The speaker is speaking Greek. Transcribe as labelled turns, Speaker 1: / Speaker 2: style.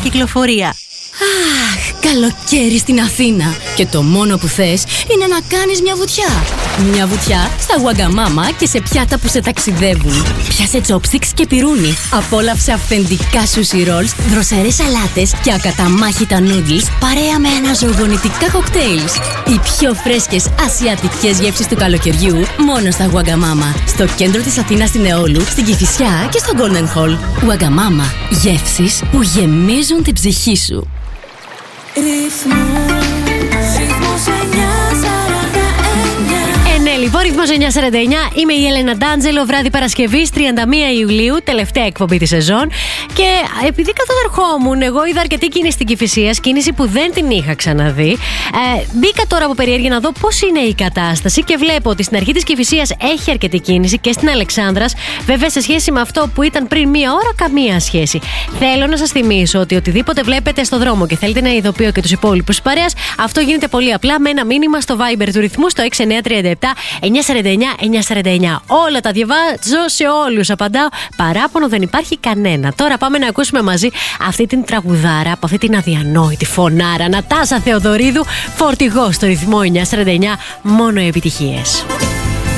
Speaker 1: κυκλοφορία.
Speaker 2: Αχ, καλοκαίρι στην Αθήνα. Και το μόνο που θες είναι να κάνεις μια βουτιά. Μια βουτιά στα Wagamama και σε πιάτα που σε ταξιδεύουν. Πιάσε chopsticks και πιρούνι. Απόλαυσε αυθεντικά sushi rolls, δροσερές σαλάτες και ακαταμάχητα noodles παρέα με αναζωογονητικά κοκτέιλς. Οι πιο φρέσκες ασιατικές γεύσεις του καλοκαιριού μόνο στα Wagamama. Στο κέντρο της Αθήνας στην Εόλου, στην Κηφισιά και στο Golden Hall. Wagamama. Γεύσεις που γεμίζουν την ψυχή σου.
Speaker 3: Ναι, λοιπόν, ρυθμός 949. Είμαι η Έλενα Ντάντζελο, βράδυ Παρασκευής, 31 Ιουλίου, τελευταία εκπομπή της σεζόν. Και επειδή καθοδερχόμουν, εγώ είδα αρκετή κίνηση στην Κηφισίας, κίνηση που δεν την είχα ξαναδεί. Μπήκα τώρα από περιέργεια να δω πώς είναι η κατάσταση και βλέπω ότι στην αρχή της Κηφισίας έχει αρκετή κίνηση και στην Αλεξάνδρας. Βέβαια, σε σχέση με αυτό που ήταν πριν μία ώρα, καμία σχέση. Θέλω να σας θυμίσω ότι οτιδήποτε βλέπετε στο δρόμο και θέλετε να ειδοποιώ και τους υπόλοιπους της παρέας, αυτό γίνεται πολύ απλά με ένα μήνυμα στο Viber του ρυθμού στο 6937 949. Όλα τα διαβάζω, σε όλους απαντάω. Παράπονο δεν υπάρχει κανένα. Τώρα πάμε να ακούσουμε μαζί αυτή την τραγουδάρα από αυτή την αδιανόητη φωνάρα. Νατάσα Θεοδωρίδου, Φορτηγό στο ρυθμό 949. Μόνο επιτυχίες.